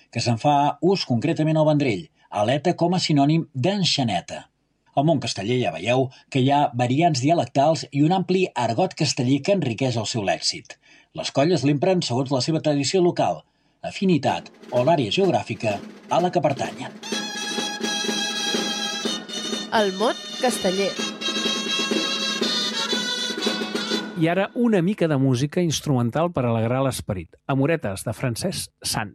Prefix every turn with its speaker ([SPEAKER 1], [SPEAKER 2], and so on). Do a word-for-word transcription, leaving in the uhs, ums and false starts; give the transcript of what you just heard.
[SPEAKER 1] que se'n fa ús concretament al Vendrell, aleta com a sinònim d'enxaneta. Al món casteller ja veieu que hi ha variants dialectals i un ampli argot casteller que enriqueix el seu lèxic. Les colles l'empren segons la seva tradició local, afinitat o l'àrea geogràfica a la que pertanyen.
[SPEAKER 2] El mot casteller.
[SPEAKER 3] I ara una mica de música instrumental per alegrar l'esperit. Amoretes, de Francesc Sant.